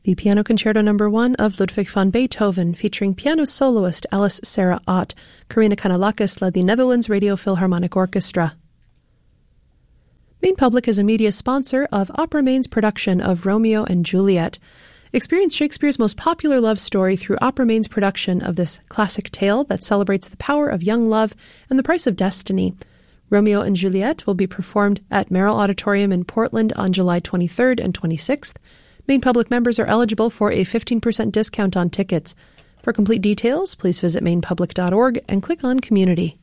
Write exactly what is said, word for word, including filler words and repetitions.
The Piano Concerto Number One of Ludwig van Beethoven, featuring piano soloist Alice Sarah Ott. Karina Kanalakis led the Netherlands Radio Philharmonic Orchestra. Maine Public is a media sponsor of Opera Maine's production of Romeo and Juliet. Experience Shakespeare's most popular love story through Opera Maine's production of this classic tale that celebrates the power of young love and the price of destiny. Romeo and Juliet will be performed at Merrill Auditorium in Portland on July twenty-third and twenty-sixth. Maine Public members are eligible for a fifteen percent discount on tickets. For complete details, please visit maine public dot org and click on Community.